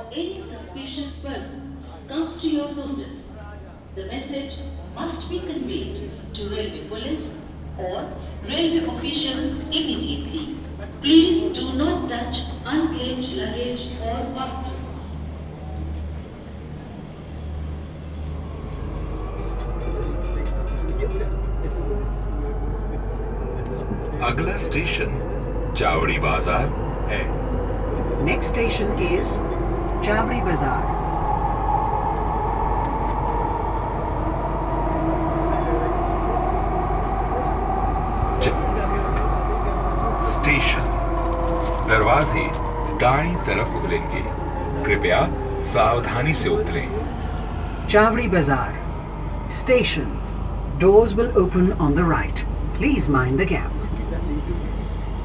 any suspicious person comes to your notice, the message must be conveyed to railway police or railway officials immediately. Please do not touch unclaimed luggage or parcels. अगला station चावड़ी बाजार है। Next station is Chavdi Bazaar. Station दरवाजे दाईं तरफ खुलेंगे, कृपया सावधानी से उतरें। Chavdi Bazaar. Station. Doors will open on the right. Please mind the gap.